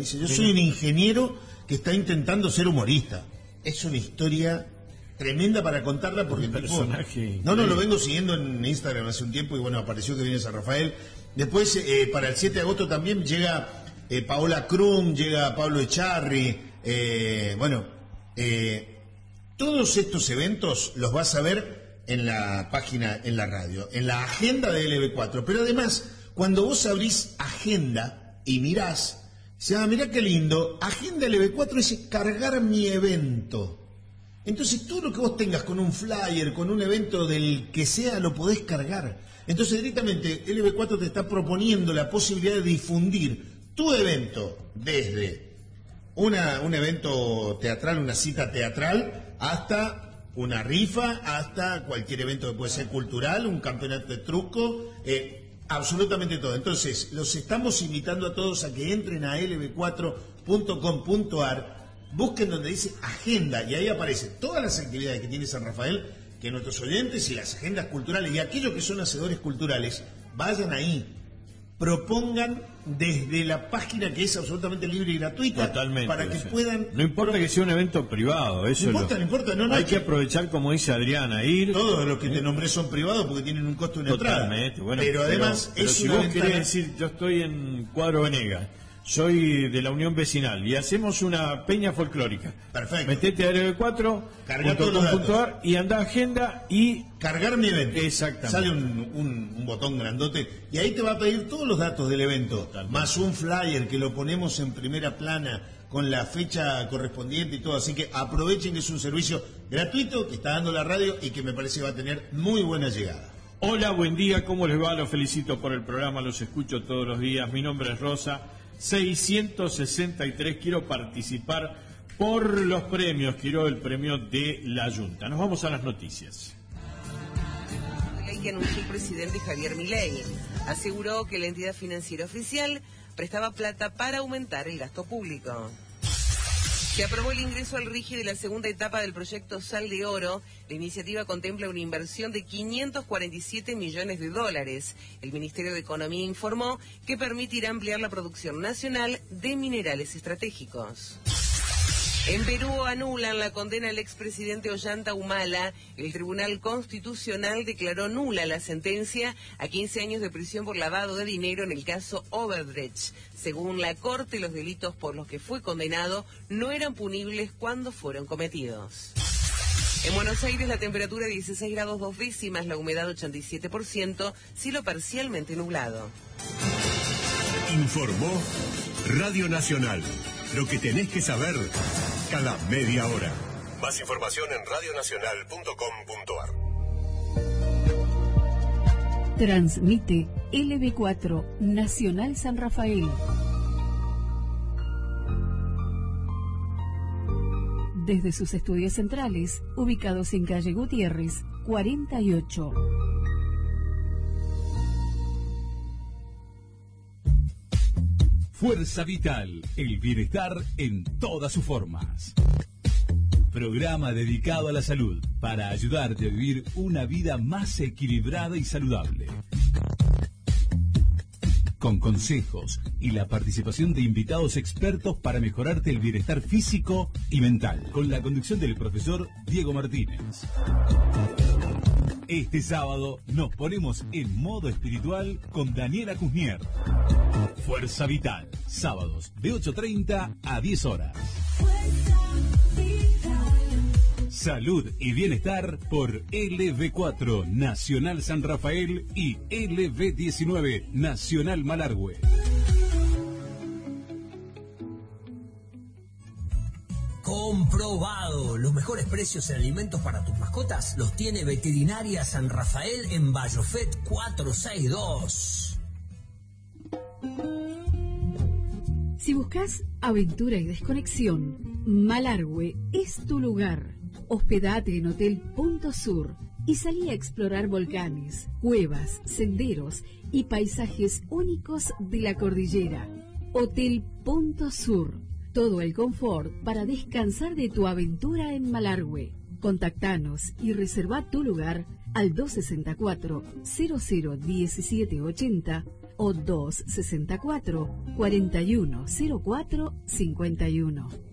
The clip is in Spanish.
Dice, yo soy un ingeniero que está intentando ser humorista. Es una historia tremenda para contarla porque un personaje. No, lo vengo siguiendo en Instagram hace un tiempo y bueno, apareció que viene San Rafael. Después, para el 7 de agosto también llega Paola Krum, llega Pablo Echarri. Todos estos eventos los vas a ver en la página, en la radio, en la agenda de LB4. Pero además, cuando vos abrís agenda y mirás, mirá qué lindo, agenda LB4 es cargar mi evento. Entonces todo lo que vos tengas con un flyer, con un evento del que sea, lo podés cargar. Entonces directamente LB4 te está proponiendo la posibilidad de difundir tu evento desde un evento teatral, una cita teatral, hasta una rifa, hasta cualquier evento que puede ser cultural, un campeonato de truco, absolutamente todo. Entonces los estamos invitando a todos a que entren a lb4.com.ar, busquen donde dice agenda y ahí aparecen todas las actividades que tiene San Rafael, que nuestros oyentes y las agendas culturales y aquellos que son hacedores culturales vayan ahí, propongan desde la página que es absolutamente libre y gratuita. Totalmente, para que puedan... No importa que sea un evento privado, eso no importa. No, hay que aprovechar, como dice Adriana, ir... Todos los que te nombré son privados porque tienen un costo de una entrada. Totalmente, bueno, pero además pero es si una vos ventana... querés decir, yo estoy en Cuadro Venegas, soy de la Unión Vecinal y hacemos una peña folclórica. Perfecto. Metete a lb4.com.ar y anda a agenda y... Cargar mi evento. Exactamente. Sale un botón grandote y ahí te va a pedir todos los datos del evento. Totalmente. Más un flyer que lo ponemos en primera plana con la fecha correspondiente y todo. Así que aprovechen que es un servicio gratuito que está dando la radio y que me parece va a tener muy buena llegada. Hola, buen día, ¿cómo les va? Los felicito por el programa, los escucho todos los días. Mi nombre es Rosa. 663, quiero participar por los premios, quiero el premio de la Junta. Nos vamos a las noticias. La ley que anunció el presidente Javier Milei aseguró que la entidad financiera oficial prestaba plata para aumentar el gasto público. Se aprobó el ingreso al RIGI de la segunda etapa del proyecto Sal de Oro. La iniciativa contempla una inversión de $547 millones. El Ministerio de Economía informó que permitirá ampliar la producción nacional de minerales estratégicos. En Perú anulan la condena al expresidente Ollanta Humala. El Tribunal Constitucional declaró nula la sentencia a 15 años de prisión por lavado de dinero en el caso Odebrecht. Según la Corte, los delitos por los que fue condenado no eran punibles cuando fueron cometidos. En Buenos Aires la temperatura 16 grados 2 décimas, la humedad 87%, cielo parcialmente nublado. Informó Radio Nacional. Lo que tenés que saber cada media hora. Más información en radionacional.com.ar. Transmite LB4 Nacional San Rafael. Desde sus estudios centrales, ubicados en calle Gutiérrez, 48. Fuerza Vital, el bienestar en todas sus formas. Programa dedicado a la salud para ayudarte a vivir una vida más equilibrada y saludable. Con consejos y la participación de invitados expertos para mejorarte el bienestar físico y mental. Con la conducción del profesor Diego Martínez. Este sábado nos ponemos en modo espiritual con Daniela Cusnier. Fuerza Vital, sábados de 8:30 a 10 horas. Salud y bienestar por LB4 Nacional San Rafael y LB19 Nacional Malargüe. Comprobado. Los mejores precios en alimentos para tus mascotas los tiene Veterinaria San Rafael en Bayofet 462. Si buscas aventura y desconexión, Malargüe es tu lugar. Hospedate en Hotel Punto Sur y salí a explorar volcanes, cuevas, senderos y paisajes únicos de la cordillera. Hotel Punto Sur. Todo el confort para descansar de tu aventura en Malargüe. Contactanos y reserva tu lugar al 264-001780 o 264 4104 51.